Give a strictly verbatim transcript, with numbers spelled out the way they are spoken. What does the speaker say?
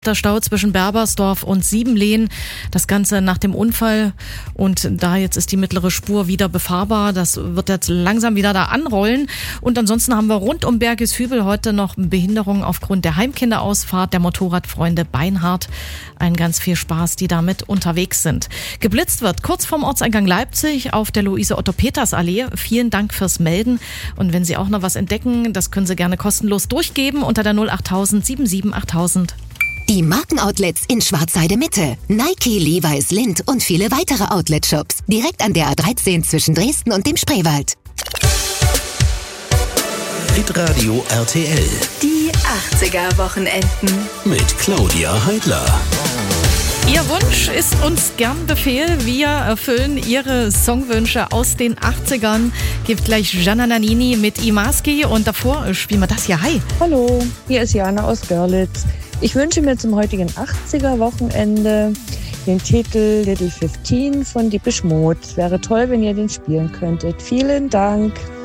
Der Stau zwischen Berbersdorf und Siebenlehn, das Ganze nach dem Unfall, und da jetzt ist die mittlere Spur wieder befahrbar. Das wird jetzt langsam wieder da anrollen, und ansonsten haben wir rund um Bergishübel heute noch Behinderungen aufgrund der Heimkinderausfahrt der Motorradfreunde Beinhardt. Ein ganz viel Spaß, die damit unterwegs sind. Geblitzt wird kurz vorm Ortseingang Leipzig auf der Luise-Otto-Peters-Allee. Vielen Dank fürs Melden, und wenn Sie auch noch was entdecken, das können Sie gerne kostenlos durchgeben unter der null achttausend siebenundsiebzig achttausend. Die Markenoutlets in Schwarzheide Mitte. Nike, Levi's, Lindt und viele weitere Outlet-Shops. Direkt an der A dreizehn zwischen Dresden und dem Spreewald. Hitradio R T L. Die achtziger-Wochenenden. Mit Claudia Heidler. Ihr Wunsch ist uns gern Befehl. Wir erfüllen Ihre Songwünsche aus den achtzigern. Gibt gleich Gianna Nannini mit Imaski, und davor spielen wir das hier. Hi. Hallo, hier ist Jana aus Görlitz. Ich wünsche mir zum heutigen achtziger-Wochenende den Titel Little fifteen von Depeche Mode. Es wäre toll, wenn ihr den spielen könntet. Vielen Dank.